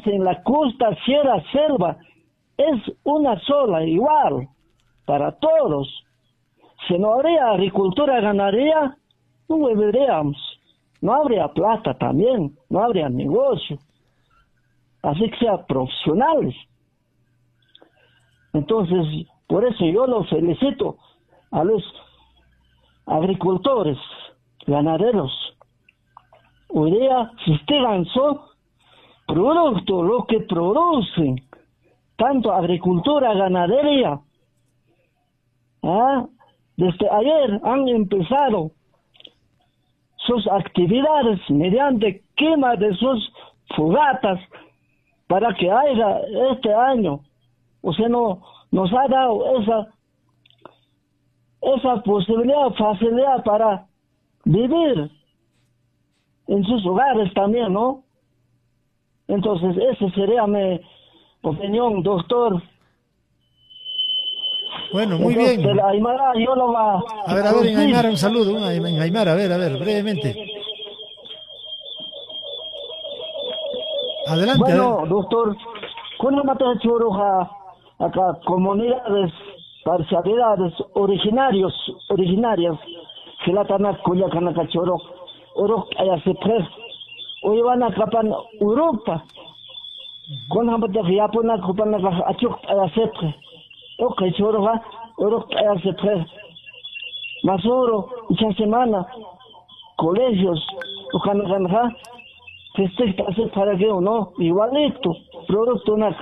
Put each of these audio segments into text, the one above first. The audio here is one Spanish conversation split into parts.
dicen la costa, sierra, selva, es una sola, igual, para todos. Si no habría agricultura, ganadería, no viviríamos. No habría plata también, no habría negocio. Así que sean profesionales. Entonces, por eso yo los felicito a los agricultores, ganaderos. Hoy día, si usted lanzó producto, lo que producen, tanto agricultura, ganadería, desde ayer han empezado sus actividades mediante quema de sus fogatas para que haya este año, o sea, no nos ha dado esa posibilidad, facilidad para vivir en sus hogares también, ¿no? Entonces, esa sería mi opinión, doctor. Bueno, muy bien. El Aymara, yo lo va a ver, en Aymara, un saludo, en Aymara, a ver, brevemente. Adelante. Bueno, doctor, ¿cuándo mata churuja acá comunidades, parcialidades originarias, que la tanak cuya canaka choro, oro aya se pre, hoy van a capan Europa, cuando mata Japona copan a achuk aya se pre, ok choroja, oro aya se pre, más oro, esta semana, colegios, ojanajanja, que hacer para que uno, igualito, producto no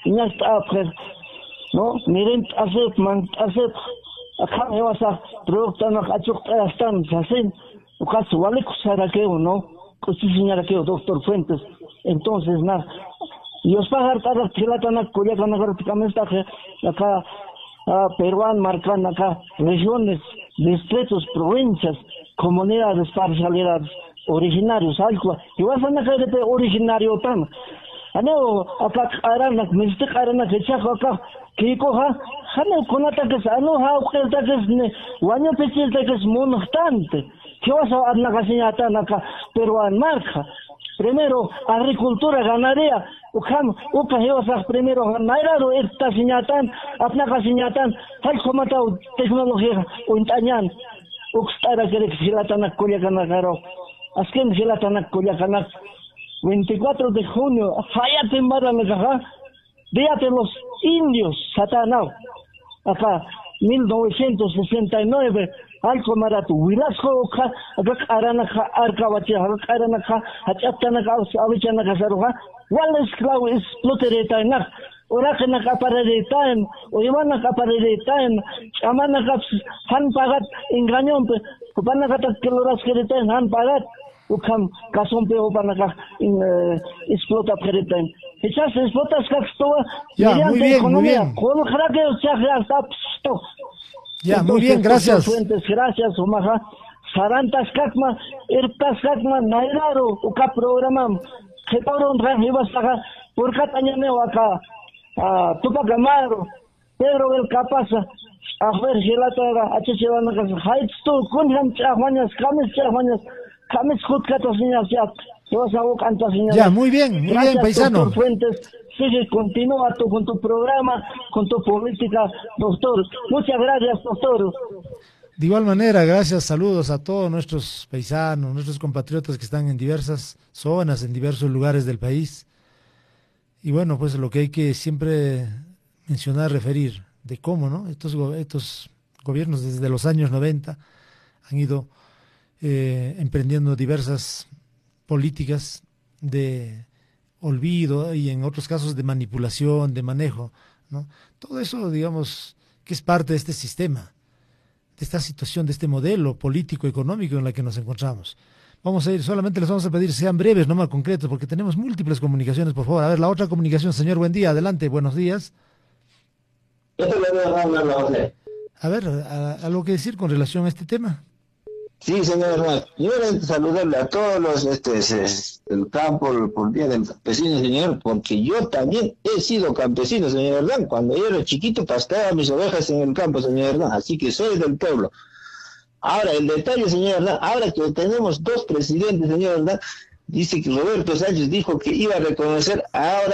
miren, hacer, acá me vas a producto no, están, hacen, o caso, vale, para que uno, pues sí, señora, que doctor Fuentes, entonces, y os pagar cada que la tan acuya, acá, peruano, marcan acá, regiones, distritos, provincias, comunidades, parcialidades, originarios, algo, y vas a nacer de originario tan. Ano, acá aranak, mistik aranak, echajo acá, que coja, ano, con ataques, ano, ataques, guaño pechil, ataques monostante. ¿Qué vas a hacer acá, señata, acá, peruano, marca? Primero, agricultura, ganadería, uka vas primero, nairaro, esta señatan, apnaka señatan, tal como tecnología, untañan, uxtara que silatanak, cuya ganagaro. Asken Gilatanak Culiacanak, 24 de junio, Fayate Maranacaja, Día de los Indios, Satanao, acá, 1969, Alco Maratu, Huilasco, Acá Aranaca, Arcabatia, Aranaca, Achatanaca, Avicanaca, Wallace Clau is Pluteretanak, Oracanaka Paradetan, Oimanaca Paradetan, Chamanaka, Han Pagat, Engañón, Kupanacatas Keloras Keretan, Han Pagat, Ukam Kasompe Opanaka explota Keretan. Echas explotas Castoa, mediante economía, con ya, muy bien, gracias. Fuentes, gracias, Omaha. Sarantas Kakma, Ertas Kakma, Nairaro, Uka programa, Getaron Rajivas Saga, por Catañaneo acá, Tupac Amaro, Pedro del Capasa, a ver, Gelata, Achevana, Heights, Kunham Chahuanas, Kamis Kutkatas, ya, muy bien, paisano. Doctor Fuentes, sigue, continúa con tu programa, con tu política, doctor. Muchas gracias, doctor. De igual manera, gracias, saludos a todos nuestros paisanos, nuestros compatriotas que están en diversas zonas, en diversos lugares del país. Y bueno, pues lo que hay que siempre mencionar, referir, de cómo, ¿no? Estos gobiernos desde los años 90 han ido emprendiendo diversas políticas de olvido y en otros casos de manipulación, de manejo, ¿no? Todo eso, digamos, que es parte de este sistema, de esta situación, de este modelo político, económico en la que nos encontramos. Vamos a ir, solamente les vamos a pedir sean breves, no más concretos, porque tenemos múltiples comunicaciones, por favor. A ver, la otra comunicación, señor, buen día, adelante, buenos días. A ver, ¿algo que decir con relación a este tema? Sí, señor Hernán. Yo quiero saludarle a todos los el campo, por día del campesino, señor, porque yo también he sido campesino, señor Hernán. Cuando yo era chiquito pastaba mis ovejas en el campo, señor Hernán, así que soy del pueblo. Ahora, el detalle, señor Hernán, ahora que tenemos dos presidentes, señor Hernán, dice que Roberto Sánchez dijo que iba a reconocer ahora